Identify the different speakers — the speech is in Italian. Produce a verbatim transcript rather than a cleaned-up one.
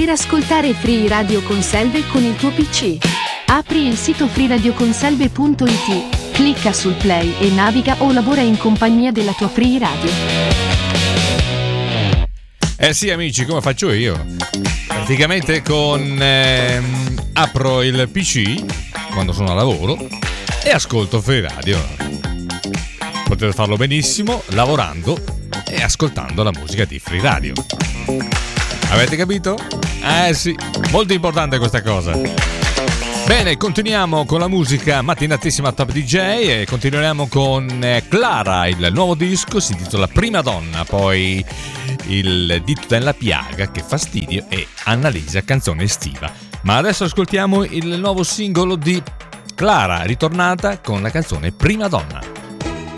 Speaker 1: poter ascoltare Free Radio Conselve con il tuo P C. Apri il sito free radio conselve punto it, clicca sul play e naviga o lavora in compagnia della tua Free Radio.
Speaker 2: Eh sì amici, come faccio io? Praticamente con ehm, apro il P C quando sono a lavoro e ascolto Free Radio. Potete farlo benissimo lavorando e ascoltando la musica di Free Radio. Avete capito? Eh sì, molto importante questa cosa. Bene, continuiamo con la musica mattinatissima Top D J e continueremo con Clara, il nuovo disco si intitola Prima Donna, poi Il dito nella piaga, che fastidio, e Annalisa, canzone estiva. Ma adesso ascoltiamo il nuovo singolo di Clara, ritornata con la canzone Prima Donna.